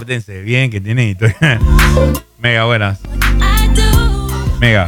Pórtense bien, que tienen historia. Mega, buenas. Mega.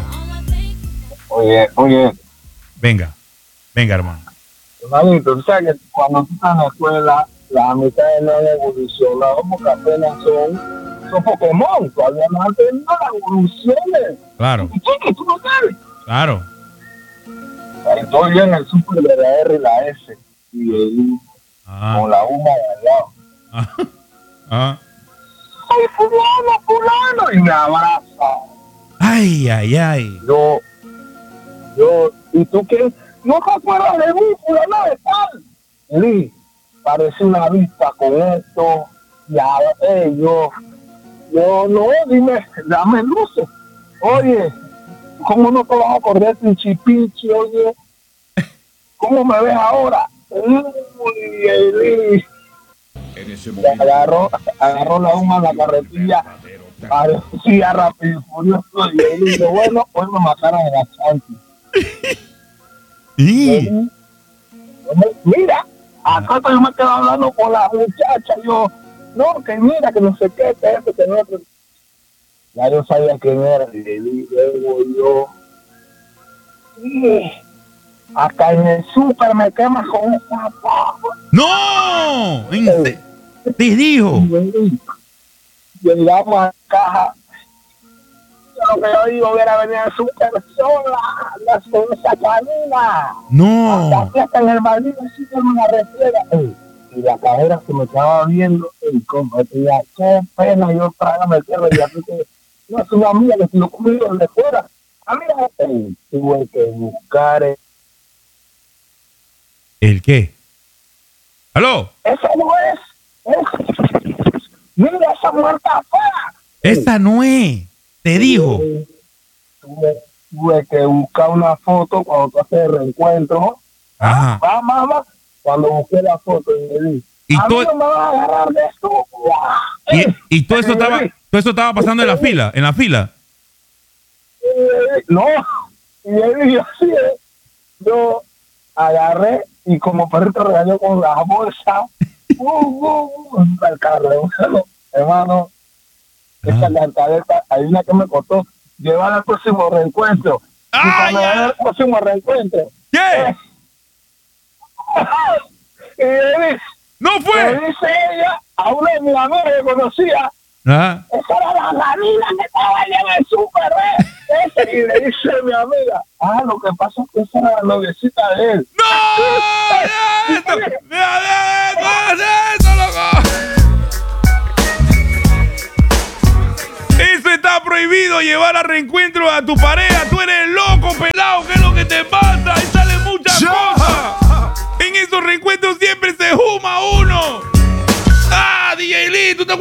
Oye. Venga, hermano. Hermanito, tú sabes que cuando tú estás en la escuela, las amistades no han evolucionado porque apenas son Pokémon. Todavía no han tenido las evoluciones. Claro. ¿Qué tú no sabes? Claro. Estoy yo en el super de la R y la S. Y ahí, con la U de al lado. ¡Ay, fulano! Y me abraza. Ay. Yo, ¿y tú qué? ¿No te acuerdas de mí, fulano de tal? Lee, parece una vista con esto. Ya, yo, no, dime, dame luces. Oye, ¿cómo no te vas a acordar de Pinchi, oye? ¿Cómo me ves ahora? Uy, agarró la UMA en la carretilla, parecía Rápido y Furioso, y él dice, bueno, hoy me mataron en la Chanti. Mira, acá yo me quedo hablando con la muchacha, yo, no, que mira, que no sé qué, que esto, que no otro. Ya yo sabía quién era, y le digo yo, acá en el súper me quemas con esa papa. ¡No! Te dijo. Llegamos a la caja. Lo que yo digo era venir al súper sola, la cerveza canina. No. Hasta en el maldito sitio me la refiera. Y la cajera que me estaba viendo, compa, decía, qué pena, yo trágame el perro y así que no es una amiga que se lo comió de fuera. Amiga, tuve que buscar ¿El qué? ¿Aló? Esa no es. Mira, esa muerta afuera. Esa no es. Te dijo. Tuve que buscar una foto cuando tú haces el reencuentro. Ajá. Va. Cuando busqué la foto y le dije, a mí no me vas a agarrar de esto. ¿Y todo eso estaba pasando en la fila? No. Y le dije así, yo agarré y como perrito regañó con la bolsa, al carro, hermano, esa cantaleta, hay una que me costó llevar al próximo reencuentro. Y cuando llegué al próximo reencuentro, ¿qué? Y le dice, ¡no fue! Le dice ella a una de mis amigas que conocía, esa era la ganina que estaba allá en el súper, y le dice a mi amiga, lo que pasa es que esa era la noviecita de él. ¡No! ¡Deja esto, loco! Eso está prohibido, llevar a reencuentro a tu pareja. Tú eres loco, pelado. ¿Qué es lo que te pasa? Ahí salen muchas cosas. En esos reencuentros siempre se juma uno. DJ Lee, ¿tú te